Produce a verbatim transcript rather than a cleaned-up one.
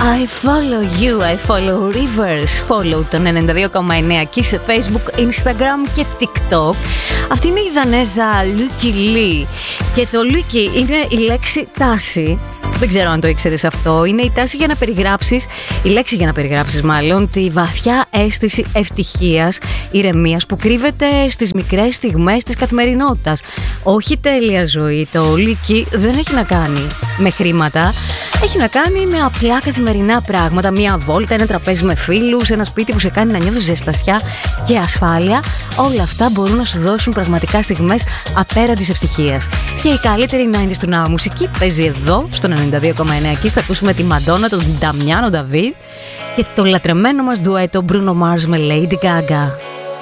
I follow you, I follow rivers. Follow τον ενενήντα δύο κόμμα εννέα εκεί σε Facebook, Instagram και TikTok. Αυτή είναι η Δανέζα Lucky Lee. Και το Lucky είναι η λέξη τάση. Δεν ξέρω αν το ήξερες αυτό. Είναι η τάση για να περιγράψεις, η λέξη για να περιγράψεις μάλλον, τη βαθιά αίσθηση ευτυχίας, ηρεμίας που κρύβεται στις μικρές στιγμές της καθημερινότητας. Όχι τέλεια ζωή. Το Lucky δεν έχει να κάνει με χρήματα. Έχει να κάνει με απλά καθημερινά πράγματα. Μια βόλτα, ένα τραπέζι με φίλους, ένα σπίτι που σε κάνει να νιώθεις ζεστασιά και ασφάλεια. Όλα αυτά μπορούν να σου δώσουν πραγματικά στιγμές απέραντης ευτυχίας. Και η καλύτερη ενενήντα του Now μουσική παίζει εδώ, στον ενενήντα δύο κόμμα εννέα. Εκεί θα ακούσουμε τη Μαντόνα, τον Νταμιάνο Νταβίδ και το λατρεμένο μας ντουέτο Bruno Mars με Lady Gaga.